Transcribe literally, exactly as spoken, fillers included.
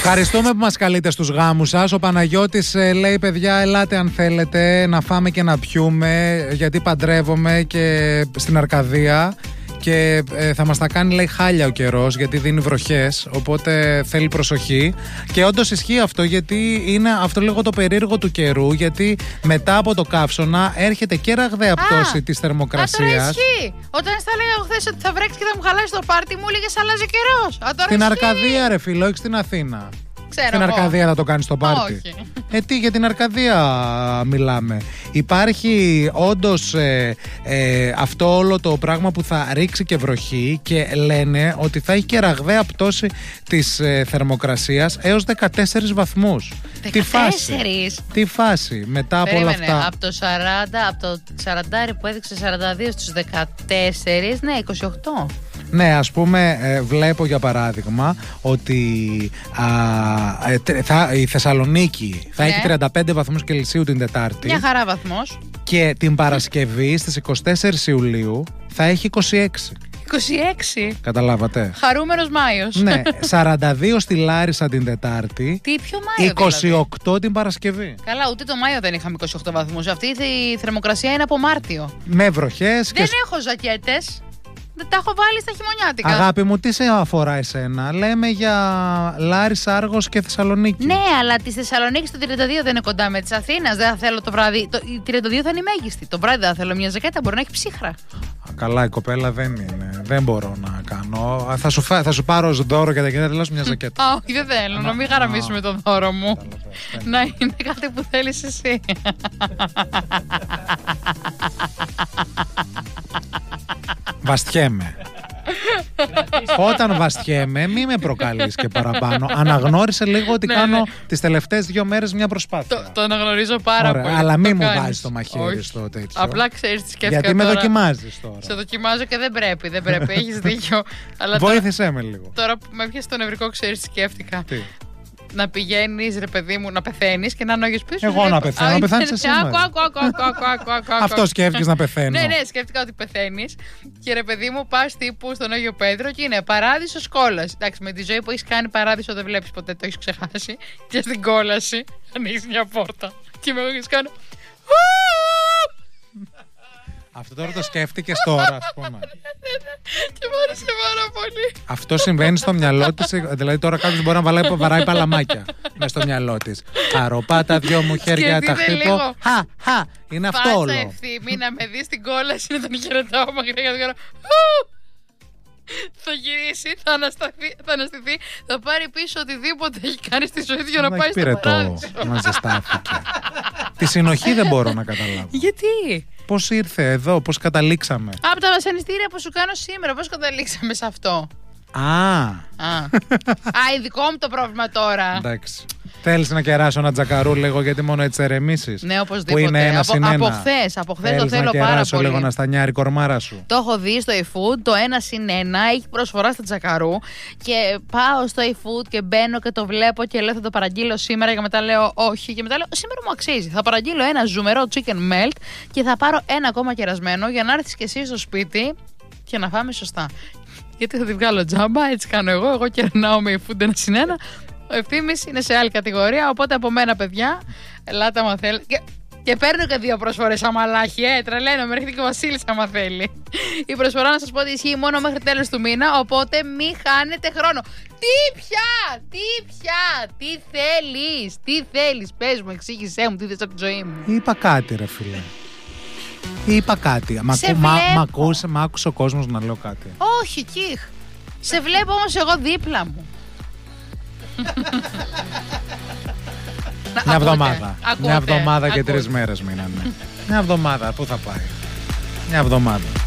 Ευχαριστούμε που μας καλείτε στους γάμους σας. Ο Παναγιώτης ε, λέει: παιδιά, ελάτε αν θέλετε να φάμε και να πιούμε, γιατί παντρεύομαι και στην Αρκαδία. Και ε, θα μας τα κάνει, λέει, χάλια ο καιρός, γιατί δίνει βροχές, οπότε θέλει προσοχή. Και όντως ισχύει αυτό, γιατί είναι αυτό λίγο το περίεργο του καιρού, γιατί μετά από το καύσωνα έρχεται και ραγδαία πτώση της θερμοκρασίας. Α, ισχύει. Όταν στα λέγα χθες ότι θα βρέξει και θα μου χαλάσει το πάρτι, μου έλεγες αλλάζει καιρός. Α, τώρα στην ισχύει. Αρκαδία, ρε φίλο, όχι στην Αθήνα. Ξέρω στην εγώ. Αρκαδία να το κάνεις το πάρτι. Όχι. Ε, τι, για την Αρκαδία μιλάμε. Υπάρχει όντως ε, ε, αυτό όλο το πράγμα που θα ρίξει και βροχή, και λένε ότι θα έχει και ραγδαία πτώση της ε, θερμοκρασίας έως δεκατέσσερις βαθμούς. Τι φάση, τι φάση μετά από Περίμενε, όλα αυτά. Από το σαράντα, από το σαράντα που έδειξε σαράντα δύο στους δεκατέσσερις, ναι, είκοσι οκτώ. Ναι, ας πούμε, ε, βλέπω για παράδειγμα ότι α, ε, θα, η Θεσσαλονίκη θα ναι. έχει τριάντα πέντε βαθμούς Κελσίου την Τετάρτη. Μια χαρά βαθμός. Και την Παρασκευή στις είκοσι τέσσερις Ιουλίου θα έχει είκοσι έξι. είκοσι έξι. Καταλάβατε. Χαρούμενος Μάιος. Ναι, σαράντα δύο στη Λάρισα την Τετάρτη. Τι, ποιο Μάιο είκοσι οκτώ δηλαδή? την Παρασκευή. Καλά, ούτε το Μάιο δεν είχαμε είκοσι οκτώ βαθμούς. Αυτή η θερμοκρασία είναι από Μάρτιο. Με βροχές. Δεν και... έχω ζακέτες. Δεν τα έχω βάλει στα χειμωνιάτικα. Αγάπη μου, τι σε αφορά εσένα? Λέμε για Λάρισα, Άργος και Θεσσαλονίκη. Ναι, αλλά τη Θεσσαλονίκη το τριάντα δύο δεν είναι κοντά με τη Αθήνα. Δεν θα θέλω το βράδυ. Το, η τριάντα δύο θα είναι η μέγιστη. Το βράδυ δεν θα θέλω μια ζακέτα, μπορεί να έχει ψύχρα. Α, καλά, η κοπέλα δεν είναι. Δεν μπορώ να κάνω. Θα σου, φά, θα σου πάρω ως δώρο για τα κέντρα, μια ζακέτα. Α, όχι, δεν θέλω. Να μην χαραμίσουμε το δώρο μου. Να είναι κάτι που θέλεις εσύ. Βαστιέμαι. Όταν βαστιέμαι, μη με προκαλείς και παραπάνω. Αναγνώρισε λίγο ότι ναι, κάνω ναι. τις τελευταίες δύο μέρες μια προσπάθεια. Το, το αναγνωρίζω πάρα Ωραία, πολύ. αλλά μη το μου κάνεις. βάζεις το μαχαίρι Όχι. στο τέτοιο. Απλά ξέρεις τι σκέφτηκα. Γιατί με τώρα. δοκιμάζεις τώρα. Σε δοκιμάζω και δεν πρέπει. Δεν πρέπει. Έχεις δίκιο. Αλλά Βοήθησέ τώρα, με λίγο. Τώρα που με έπιασε το νευρικό, ξέρεις τι σκέφτηκα. Τι? Να πηγαίνεις, ρε παιδί μου, να πεθαίνεις και να είναι ο γιος πίσω. Εγώ να πεθαίνω, να πεθάνεις εσύ. Άκου, άκου, άκου, άκου, άκου, άκου. Αυτό σκέφτηκες να πεθαίνω. Ναι, ναι, σκέφτηκα ότι πεθαίνεις. Και ρε παιδί μου, πας τύπου στον Άγιο Πέτρο και είναι παράδεισος κόλαση. Εντάξει, με τη ζωή που έχεις κάνει παράδεισο δεν βλέπεις ποτέ, το έχεις ξεχάσει. Και στην κόλαση ανοίγεις μια πόρτα. Και με έχεις κάνει. Αυτό τώρα το σκέφτηκες τώρα, ας πούμε. Και μου άρεσε πάρα πολύ. Αυτό συμβαίνει στο μυαλό της. Δηλαδή τώρα κάποιος μπορεί να βαράει, βαράει παλαμάκια μες στο μυαλό της. Χαροπάτα, δυο μου χέρια, τα χτύπω. Χα, χα. Είναι αυτό όλο. Πάτσα Ευθύμη να με δει στην κόλαση, να τον χαιρετάω μακριά και να τον κάνω. Θα γυρίσει, θα, ανασταθεί, θα αναστηθεί, θα πάρει πίσω οτιδήποτε έχει κάνει στη ζωή του για να πάει στο παράδεισο. Να ζεστάθηκε. Τη συνοχή δεν μπορώ να καταλάβω. Γιατί? Πώς ήρθε εδώ, πώς καταλήξαμε? Από τα βασανιστήρια που σου κάνω σήμερα, πώς καταλήξαμε σε αυτό? Α, Α, Α ειδικό μου το πρόβλημα τώρα. εντάξει. Θέλεις να κεράσω ένα τζακαρού λίγο, γιατί μόνο έτσι ερεμήσεις? Ναι, οπωσδήποτε. Που είναι ένα από, συν ένα. από χθες, από χθες το θέλω να πάρα κεράσω πολύ. λίγο να στανιάρει η κορμάρα σου. Το έχω δει στο eFood, το ένα συν ένα, έχει προσφορά στα τζακαρού. Και πάω στο eFood και μπαίνω και το βλέπω και λέω θα το παραγγείλω σήμερα. Και μετά λέω όχι. Και μετά λέω σήμερα μου αξίζει. Θα παραγγείλω ένα ζουμερό chicken melt και θα πάρω ένα ακόμα κερασμένο για να έρθεις και εσύ στο σπίτι και να φάμε σωστά. Γιατί θα τη βγάλω τζάμπα, έτσι κάνω εγώ. Εγώ κερνάω με eFood ένα συν ένα. Ο Ευθύμης είναι σε άλλη κατηγορία, οπότε από μένα, παιδιά, ελάτε άμα θέλετε. Και, και παίρνω και δύο προσφορές αμαλάχη, ε, τρελαίνομαι, έρχεται και ο Βασίλης άμα θέλει. Η προσφορά, να σας πω ότι ισχύει μόνο μέχρι τέλος του μήνα, οπότε μη χάνετε χρόνο. Τι πια, τι πια, τι θέλεις, τι θέλεις, πες μου, εξήγησέ μου, τι θες από τη ζωή μου. Είπα κάτι, ρε φίλε. Είπα κάτι. Μ' Σε μα, βλέπω. μ' ακούσε, μ' άκουσε ο κόσμος να λέω κάτι. Όχι, κιχ. Σε βλέπω όμως εγώ δίπλα μου. Μια εβδομάδα. Ακούτε, Μια εβδομάδα και ακούτε. τρεις μέρες μείνανε. Μια εβδομάδα, πού θα πάει? Μια εβδομάδα.